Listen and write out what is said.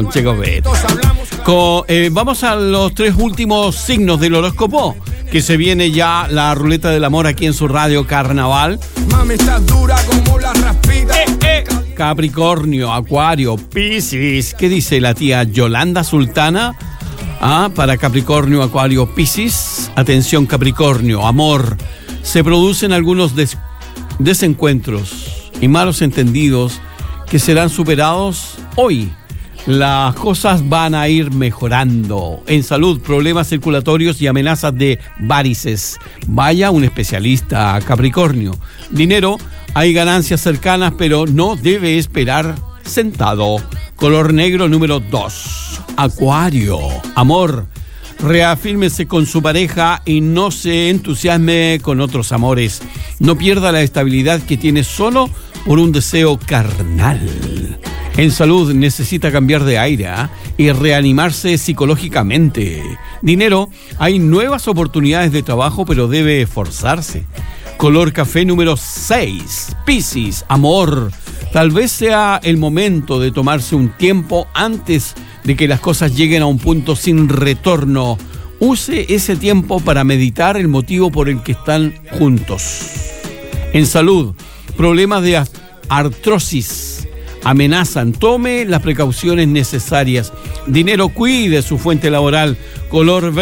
Chegovet. Vamos a los 3 últimos signos del horóscopo, que se viene ya la ruleta del amor aquí en su radio Carnaval. Mami, estás dura como la raspita. Capricornio, Acuario, Piscis. ¿Qué dice la tía Yolanda Sultana? Para Capricornio, Acuario, Piscis. Atención, Capricornio, amor. Se producen algunos desencuentros y malos entendidos que serán superados hoy. Las cosas van a ir mejorando. En salud, problemas circulatorios y amenazas de varices. Vaya un especialista, Capricornio. Dinero, hay ganancias cercanas, pero no debe esperar sentado. Color negro número 2. Acuario, amor. Reafírmese con su pareja y no se entusiasme con otros amores. No pierda la estabilidad que tiene solo por un deseo carnal. En salud, necesita cambiar de aire y reanimarse psicológicamente. Dinero, hay nuevas oportunidades de trabajo, pero debe esforzarse. Color café número 6. Piscis, amor. Tal vez sea el momento de tomarse un tiempo antes de que las cosas lleguen a un punto sin retorno. Use ese tiempo para meditar el motivo por el que están juntos. En salud, problemas de artrosis amenazan. Tome las precauciones necesarias. Dinero, cuide su fuente laboral. Color verde.